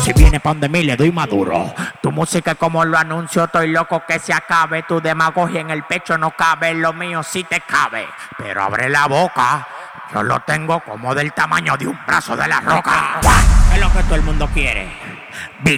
Si viene pan de mí, le doy maduro. Tu música es como lo anuncio, estoy loco que se acabe. Tu demagogia en el pecho no cabe, lo mío sí te cabe. Pero abre la boca, yo lo tengo como del tamaño de un brazo de la roca. Es lo que todo el mundo quiere.